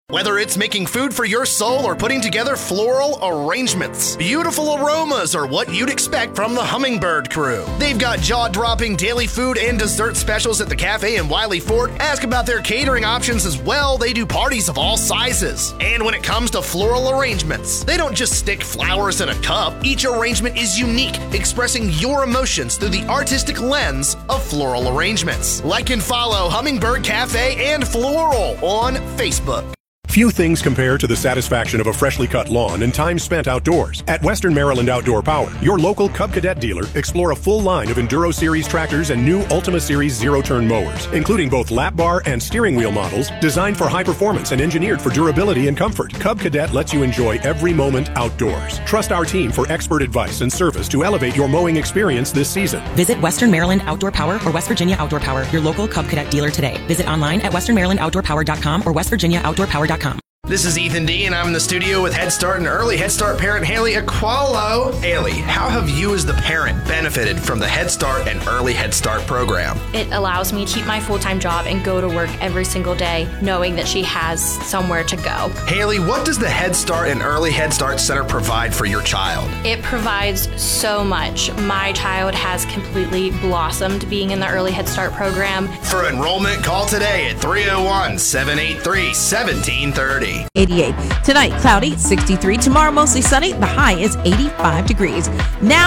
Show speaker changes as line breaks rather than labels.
Whether it's making food for your soul or putting together floral arrangements, beautiful aromas are what you'd expect from the Hummingbird crew. They've got jaw-dropping daily food and dessert specials at the cafe in Wiley Fort. Ask about their catering options as well. They do parties of all sizes. And when it comes to floral arrangements, they don't just stick flowers in a cup. Each arrangement is unique, expressing your emotions through the artistic lens of floral arrangements. Like and follow Hummingbird Cafe and Floral on Facebook.
Few things compare to the satisfaction of a freshly cut lawn and time spent outdoors. At Western Maryland Outdoor Power, your local Cub Cadet dealer, explore a full line of Enduro Series tractors and new Ultima Series zero-turn mowers, including both lap bar and steering wheel models designed for high performance and engineered for durability and comfort. Cub Cadet lets you enjoy every moment outdoors. Trust our team for expert advice and service to elevate your mowing experience this season.
Visit Western Maryland Outdoor Power or West Virginia Outdoor Power, your local Cub Cadet dealer today. Visit online at westernmarylandoutdoorpower.com or westvirginiaoutdoorpower.com.
This is Ethan D, and I'm in the studio with Head Start and Early Head Start parent Haley Aqualo. Haley, how have you as the parent benefited from the Head Start and Early Head Start program?
It allows me to keep my full-time job and go to work every single day knowing that she has somewhere to go.
Haley, what does the Head Start and Early Head Start Center provide for your child?
It provides so much. My child has completely blossomed being in the Early Head Start program.
For enrollment, call today at 301-783-1730.
88. Tonight, cloudy, 63. Tomorrow, mostly sunny. The high is 85 degrees. Now,